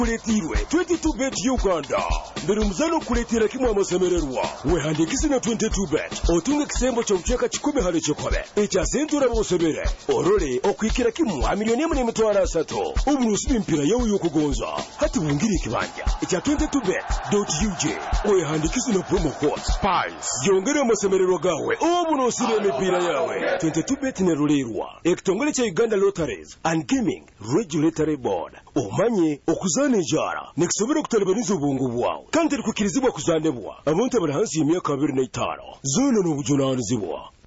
kuletirwe 22bet Uganda mbere muzano kuletira kimwe amasemererwa wehandikise na 22bet otunga kisembo cyo kucheka 10 hali chikobe ekyasentura bosebere orole okwikira kimwe amiliyoni 3 uburusi mpira yawe yokugonza hati wungiri kibanja ekya 22bet.uj wehandikise na promo code SPICE yongere amasemererwa gawe obunosire emipira yawe 22bet ne rulerwa ekitongole kya Uganda Lotteries and Gaming Regulatory Board omanye okuzana enjara nekisobera kutalibaniza obwongo bwawe kandi likukirizibwa kuzanebwa abantu abali hansi y'emyaka 25 zona n'obujunaanizibwa